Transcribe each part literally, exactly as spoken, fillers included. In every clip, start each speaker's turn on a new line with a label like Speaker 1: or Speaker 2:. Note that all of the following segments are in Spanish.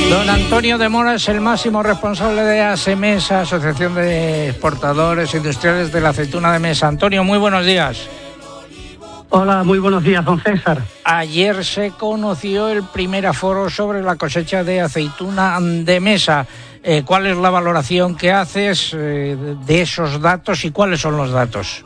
Speaker 1: Don Antonio de Mora es el máximo responsable de ASEMESA, Asociación de Exportadores Industriales de la Aceituna de Mesa. Antonio, muy buenos días.
Speaker 2: Hola, muy buenos días, don César.
Speaker 1: Ayer se conoció el primer aforo sobre la cosecha de aceituna de mesa. Eh, ¿Cuál es la valoración que haces eh, de esos datos y cuáles son los datos?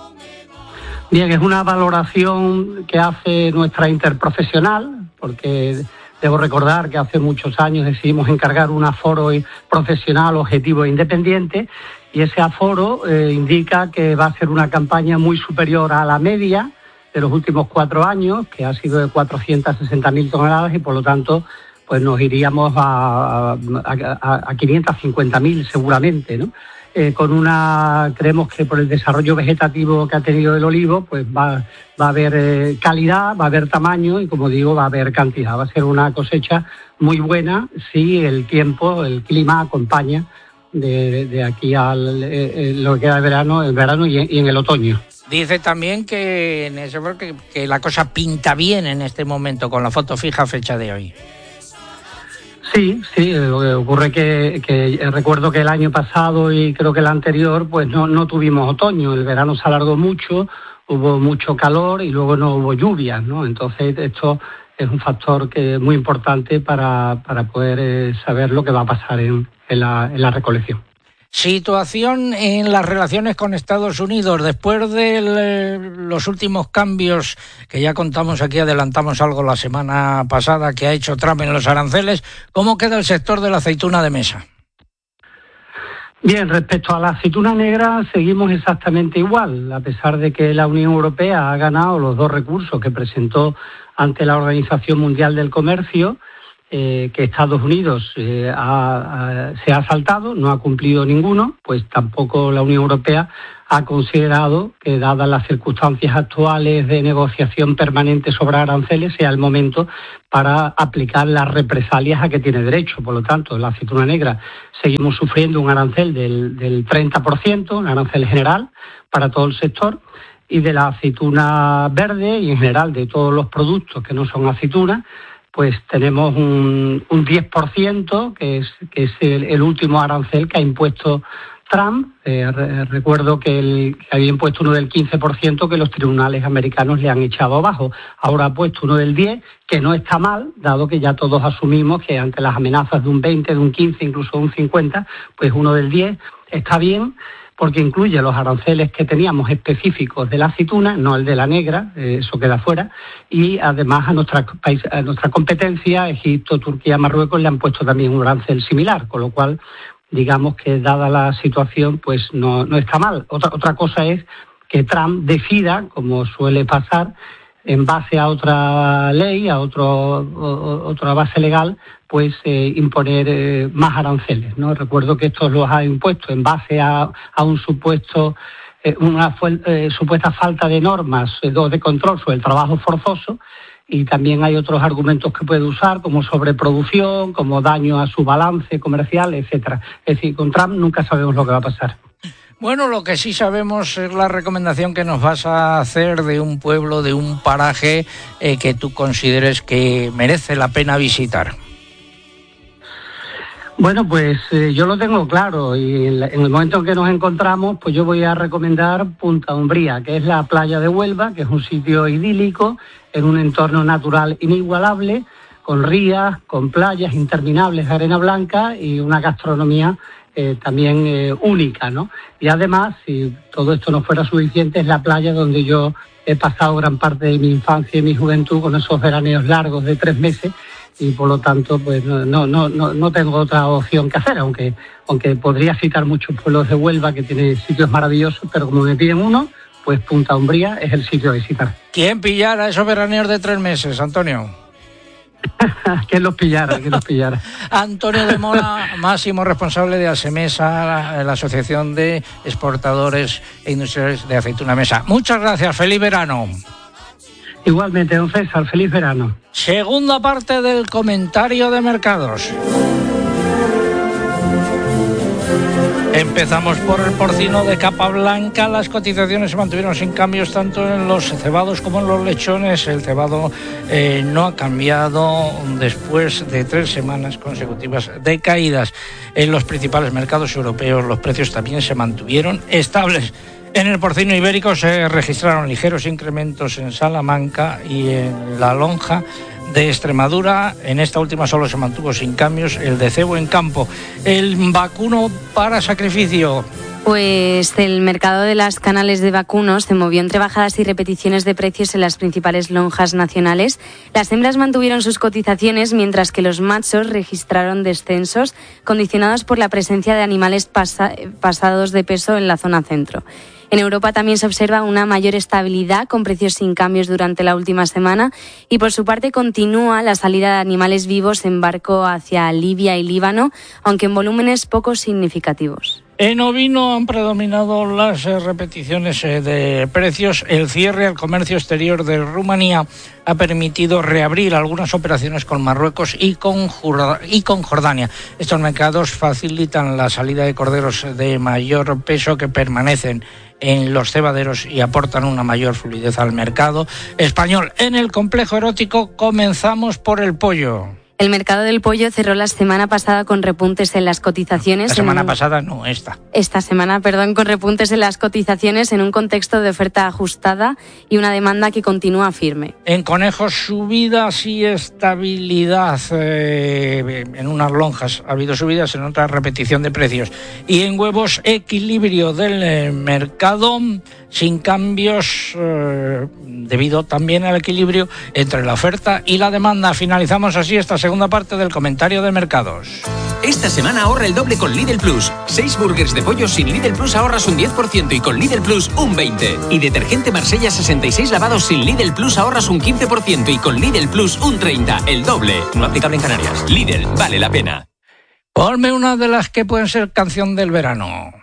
Speaker 2: Bien, es una valoración que hace nuestra interprofesional, porque debo recordar que hace muchos años decidimos encargar un aforo profesional, objetivo e independiente, y ese aforo eh, indica que va a ser una campaña muy superior a la media de los últimos cuatro años, que ha sido de cuatrocientas sesenta mil toneladas, y por lo tanto pues nos iríamos a, a, a quinientas cincuenta mil seguramente, ¿no? Eh, con una, creemos que por el desarrollo vegetativo que ha tenido el olivo, pues va, va a haber eh, calidad, va a haber tamaño y, como digo, va a haber cantidad. Va a ser una cosecha muy buena si el tiempo, el clima acompaña de, de aquí a eh, lo que queda de verano, el verano y, y en el otoño.
Speaker 1: Dice también que, en ese, que, que la cosa pinta bien en este momento con la foto fija fecha de hoy.
Speaker 2: Sí, sí, lo que ocurre que, que recuerdo que el año pasado y creo que el anterior pues no, no tuvimos otoño, el verano se alargó mucho, hubo mucho calor y luego no hubo lluvias, ¿no? Entonces esto es un factor que es muy importante para, para poder eh, saber lo que va a pasar en, en, la, en la recolección.
Speaker 1: Situación en las relaciones con Estados Unidos. Después de eh, los últimos cambios que ya contamos aquí, adelantamos algo la semana pasada, que ha hecho Trump en los aranceles, ¿cómo queda el sector de la aceituna de mesa?
Speaker 2: Bien, respecto a la aceituna negra seguimos exactamente igual, a pesar de que la Unión Europea ha ganado los dos recursos que presentó ante la Organización Mundial del Comercio. Eh, que Estados Unidos eh, ha, ha, se ha saltado, no ha cumplido ninguno, pues tampoco la Unión Europea ha considerado que, dadas las circunstancias actuales de negociación permanente sobre aranceles, sea el momento para aplicar las represalias a que tiene derecho. Por lo tanto, en la aceituna negra seguimos sufriendo un arancel del, del treinta por ciento, un arancel general para todo el sector, y de la aceituna verde y en general de todos los productos que no son aceitunas, pues tenemos un, un diez por ciento, que es, que es el, el último arancel que ha impuesto Trump. Eh, re, recuerdo que, el, que había impuesto uno del quince por ciento que los tribunales americanos le han echado abajo. Ahora ha puesto uno del diez por ciento, que no está mal, dado que ya todos asumimos que ante las amenazas de un veinte por ciento, de un quince por ciento, incluso de un cincuenta por ciento, pues uno del diez por ciento está bien, porque incluye los aranceles que teníamos específicos de la aceituna, no el de la negra, eh, eso queda fuera, y además a nuestra, a nuestra competencia, Egipto, Turquía, Marruecos, le han puesto también un arancel similar, con lo cual, digamos que dada la situación, pues no, no está mal. Otra, otra cosa es que Trump decida, como suele pasar, en base a otra ley, a otro, o, otra base legal, pues eh, imponer eh, más aranceles, ¿no? Recuerdo que estos los ha impuesto en base a, a un supuesto, eh, una eh, supuesta falta de normas eh, de control sobre el trabajo forzoso, y también hay otros argumentos que puede usar, como sobreproducción, como daño a su balance comercial, etcétera. Es decir, con Trump nunca sabemos lo que va a pasar.
Speaker 1: Bueno, lo que sí sabemos es la recomendación que nos vas a hacer de un pueblo, de un paraje eh, que tú consideres que merece la pena visitar.
Speaker 2: Bueno, pues eh, yo lo tengo claro, y en, la, en el momento en que nos encontramos, pues yo voy a recomendar Punta Umbría, que es la playa de Huelva, que es un sitio idílico, en un entorno natural inigualable, con rías, con playas interminables de arena blanca y una gastronomía eh, también eh, única, ¿no? Y además, si todo esto no fuera suficiente, es la playa donde yo he pasado gran parte de mi infancia y mi juventud, con esos veraneos largos de tres meses, y por lo tanto pues no, no, no, no tengo otra opción que hacer, aunque, aunque podría citar muchos pueblos de Huelva que tienen sitios maravillosos, pero como me piden uno, pues Punta Umbría es el sitio a visitar.
Speaker 1: ¿Quién pillara esos veraneos de tres meses, Antonio?
Speaker 2: que los pillara, que los pillara.
Speaker 1: Antonio de Mora, máximo responsable de ASEMESA, la, la Asociación de Exportadores e Industriales de Aceituna Mesa. Muchas gracias, feliz verano.
Speaker 2: Igualmente, don César, feliz verano.
Speaker 1: Segunda parte del comentario de mercados. Empezamos por el porcino de capa blanca. Las cotizaciones se mantuvieron sin cambios tanto en los cebados como en los lechones. El cebado eh, no ha cambiado después de tres semanas consecutivas de caídas. En los principales mercados europeos los precios también se mantuvieron estables. En el porcino ibérico se registraron ligeros incrementos en Salamanca y en la lonja de Extremadura. En esta última solo se mantuvo sin cambios el de cebo en campo. El vacuno para sacrificio.
Speaker 3: Pues el mercado de las canales de vacunos se movió entre bajadas y repeticiones de precios en las principales lonjas nacionales. Las hembras mantuvieron sus cotizaciones, mientras que los machos registraron descensos condicionados por la presencia de animales pasa- pasados de peso en la zona centro. En Europa también se observa una mayor estabilidad, con precios sin cambios durante la última semana, y por su parte continúa la salida de animales vivos en barco hacia Libia y Líbano, aunque en volúmenes poco significativos.
Speaker 1: En ovino han predominado las eh, repeticiones eh, de precios. El cierre al comercio exterior de Rumanía ha permitido reabrir algunas operaciones con Marruecos y con, Jur- y con Jordania. Estos mercados facilitan la salida de corderos de mayor peso que permanecen en los cebaderos y aportan una mayor fluidez al mercado español. En el complejo erótico comenzamos por el pollo.
Speaker 3: El mercado del pollo cerró la semana pasada con repuntes en las cotizaciones.
Speaker 1: La semana
Speaker 3: en...
Speaker 1: pasada no, esta.
Speaker 3: Esta semana, perdón, con repuntes en las cotizaciones en un contexto de oferta ajustada y una demanda que continúa firme.
Speaker 1: En conejos, subidas y estabilidad. Eh, en unas lonjas ha habido subidas, en otras repetición de precios. Y en huevos, equilibrio del eh, mercado, sin cambios, eh, debido también al equilibrio entre la oferta y la demanda. Finalizamos así esta segunda parte del comentario de mercados.
Speaker 4: Esta semana ahorra el doble con Lidl Plus. Seis burgers de pollo sin Lidl Plus ahorras un diez por ciento y con Lidl Plus un veinte por ciento. Y detergente Marsella sesenta y seis lavados sin Lidl Plus ahorras un quince por ciento y con Lidl Plus un treinta por ciento. El doble. No aplicable en Canarias. Lidl, vale la pena.
Speaker 1: Ponme una de las que pueden ser canción del verano.